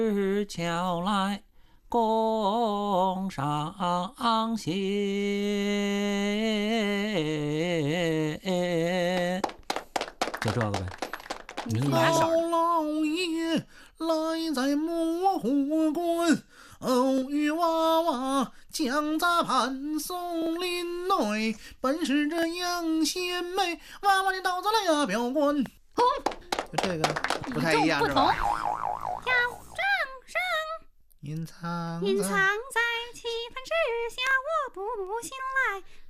桥来共赏仙。就这个呗。 高老爷来在模糊关，偶遇娃娃将在盘松林内，本是这杨仙妹，娃娃的刀子来呀表官。就这个不太一样是吧？ 要掌声， 隐藏在气氛之下，我不信赖。